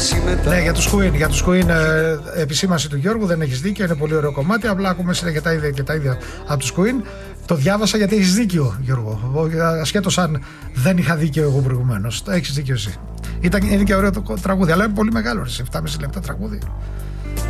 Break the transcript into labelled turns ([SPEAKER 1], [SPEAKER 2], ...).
[SPEAKER 1] Ναι, για τους Queen, επισήμανση του Γιώργου, δεν έχεις δίκιο, είναι πολύ ωραίο κομμάτι. Απλά ακούμε συνέχεια τα ίδια και τα ίδια από τους Queen. Το διάβασα γιατί έχεις δίκιο, Γιώργο. Ασχέτως αν δεν είχα δίκιο εγώ προηγουμένως. Έχεις δίκιο εσύ. Είναι και ωραίο το τραγούδι, αλλά είναι πολύ μεγάλο. 7,5 λεπτά τραγούδι.